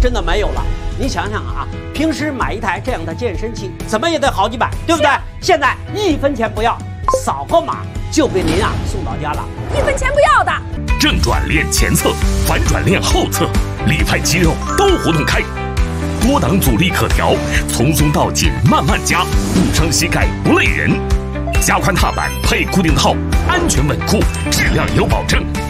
真的没有了。你想想啊，平时买一台这样的健身器，怎么也得好几百，对不对？现在1分钱不要，扫个码就给您送到家了 ，1分钱不要的。 正转练前侧，反转练后侧，里派肌肉都活动开。多档阻力可调，从松到紧慢慢加，不伤膝盖不累人。加宽踏板配固定套，安全稳固，质量有保证。